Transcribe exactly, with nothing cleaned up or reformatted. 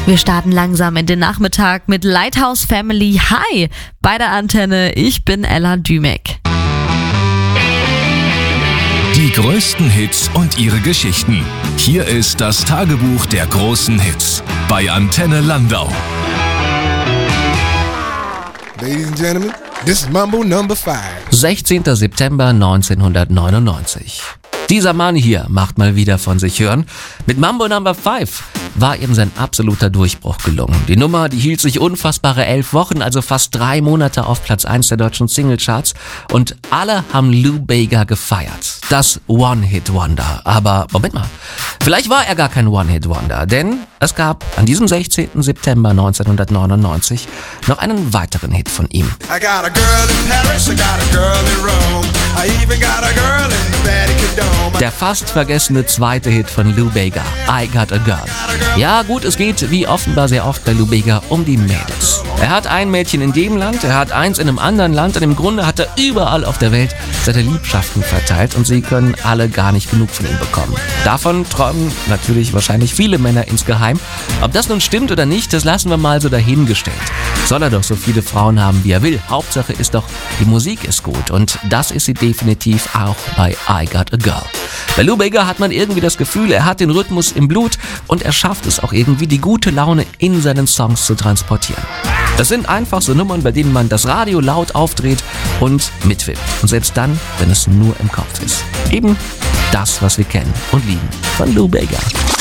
Wir starten langsam in den Nachmittag mit Lighthouse Family. Hi, bei der Antenne. Ich bin Ella Dümek. Die größten Hits und ihre Geschichten. Hier ist das Tagebuch der großen Hits bei Antenne Landau. Ladies and Gentlemen, this is Mambo Number five. sechzehnter September neunzehnhundertneunundneunzig. Dieser Mann hier macht mal wieder von sich hören. Mit Mambo Number five war ihm sein absoluter Durchbruch gelungen. Die Nummer, die hielt sich unfassbare elf Wochen, also fast drei Monate auf Platz eins der deutschen Singlecharts. Und alle haben Lou Bega gefeiert. Das One-Hit-Wonder. Aber Moment mal, vielleicht war er gar kein One-Hit-Wonder, denn es gab an diesem sechzehnten September neunzehnhundertneunundneunzig noch einen weiteren Hit von ihm. I got a girl in Paris, I got a girl in Rome, I even got a girl in the Vatican Dome. Der fast vergessene zweite Hit von Lou Bega, I Got a Girl. Ja gut, es geht wie offenbar sehr oft bei Lou Bega um die Mädels. Er hat ein Mädchen in dem Land, er hat eins in einem anderen Land und im Grunde hat er überall auf der Welt seine Liebschaften verteilt und sie können alle gar nicht genug von ihm bekommen. Davon träumen natürlich wahrscheinlich viele Männer insgeheim. Ob das nun stimmt oder nicht, das lassen wir mal so dahingestellt. Soll er doch so viele Frauen haben, wie er will. Hauptsache ist doch, die Musik ist gut und das ist sie definitiv auch bei I Got a Girl. Bei Lou Bega hat man irgendwie das Gefühl, er hat den Rhythmus im Blut und er schafft es auch irgendwie, die gute Laune in seinen Songs zu transportieren. Das sind einfach so Nummern, bei denen man das Radio laut aufdreht und mitwippt. Und selbst dann, wenn es nur im Kopf ist. Eben das, was wir kennen und lieben von Lou Bega.